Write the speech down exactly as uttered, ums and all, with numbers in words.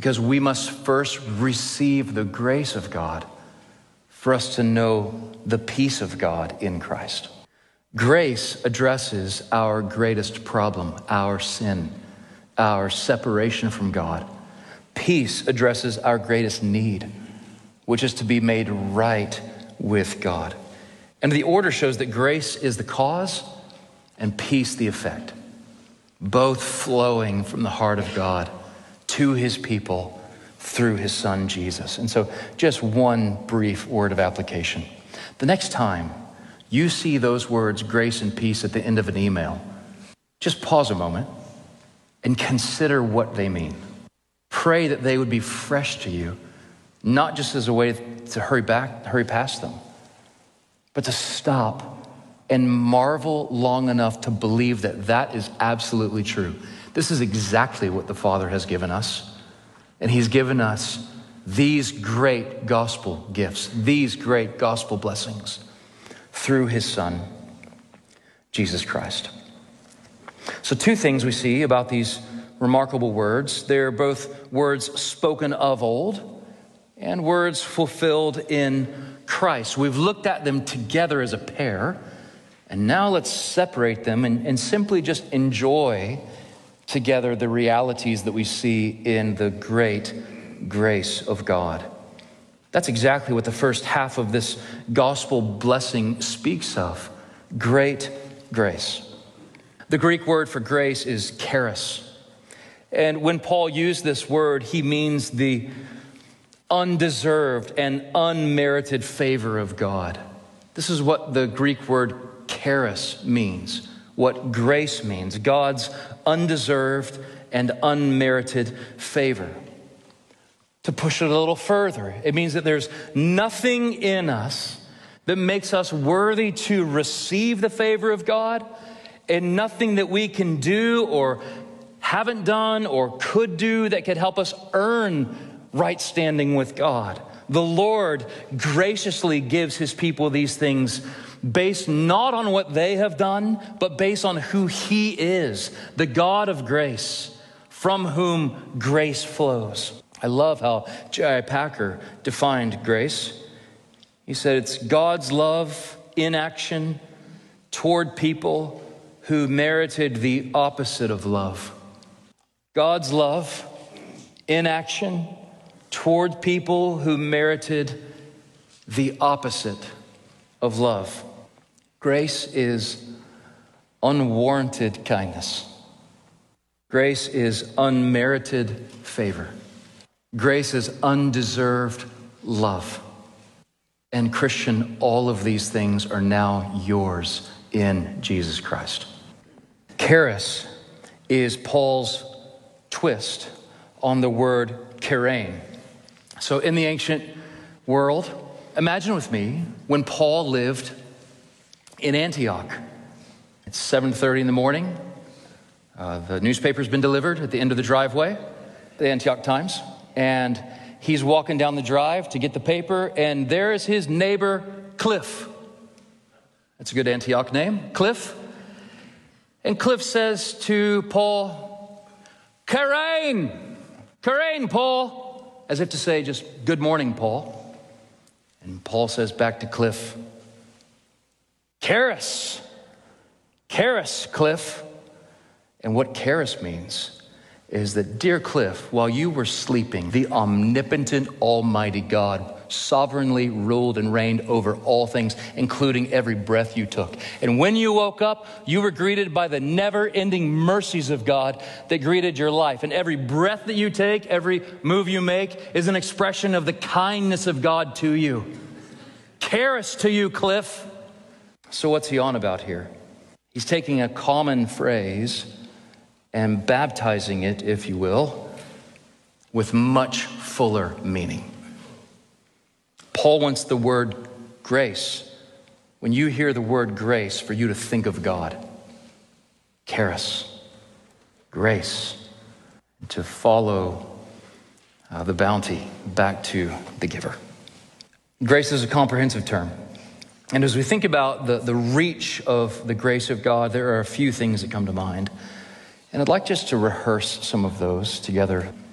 because we must first receive the grace of God for us to know the peace of God in Christ. Grace addresses our greatest problem, our sin, our separation from God. Peace addresses our greatest need, which is to be made right with God. And the order shows that grace is the cause and peace the effect, both flowing from the heart of God to his people through his son, Jesus. And so just one brief word of application. The next time you see those words, grace and peace, at the end of an email, just pause a moment and consider what they mean. Pray that they would be fresh to you, not just as a way to hurry back, hurry past them, but to stop and marvel long enough to believe that that is absolutely true. This is exactly what the Father has given us. And he's given us these great gospel gifts, these great gospel blessings through his Son, Jesus Christ. So two things we see about these remarkable words. They're both words spoken of old and words fulfilled in Christ. We've looked at them together as a pair, and now let's separate them and, and simply just enjoy together the realities that we see in the great grace of God. That's exactly what the first half of this gospel blessing speaks of. Great grace. The Greek word for grace is charis. And when Paul used this word, he means the undeserved and unmerited favor of God. This is what the Greek word charis means, what grace means, God's undeserved and unmerited favor. To push it a little further, it means that there's nothing in us that makes us worthy to receive the favor of God, and nothing that we can do or haven't done or could do that could help us earn right standing with God. The Lord graciously gives his people these things based not on what they have done, but based on who he is, the God of grace, from whom grace flows. I love how J I Packer defined grace. He said it's God's love in action toward people who merited the opposite of love. God's love in action toward people who merited the opposite of love. Grace is unwarranted kindness. Grace is unmerited favor. Grace is undeserved love. And Christian, all of these things are now yours in Jesus Christ. Charis is Paul's twist on the word chairein. So in the ancient world, imagine with me when Paul lived in Antioch. It's seven thirty in the morning. Uh, the newspaper's been delivered at the end of the driveway, the Antioch Times. And he's walking down the drive to get the paper, and there is his neighbor, Cliff. That's a good Antioch name, Cliff. And Cliff says to Paul, chairein, chairein, Paul, as if to say just, good morning, Paul. And Paul says back to Cliff, charis, charis, Cliff. And what charis means is that, dear Cliff, while you were sleeping, the omnipotent, almighty God sovereignly ruled and reigned over all things, including every breath you took. And when you woke up, you were greeted by the never-ending mercies of God that greeted your life. And every breath that you take, every move you make is an expression of the kindness of God to you. Charis to you, Cliff. So what's he on about here? He's taking a common phrase and baptizing it, if you will, with much fuller meaning. Paul wants the word grace, when you hear the word grace, for you to think of God. Charis, grace, to follow uh, the bounty back to the giver. Grace is a comprehensive term. And as we think about the, the reach of the grace of God, there are a few things that come to mind. And I'd like just to rehearse some of those together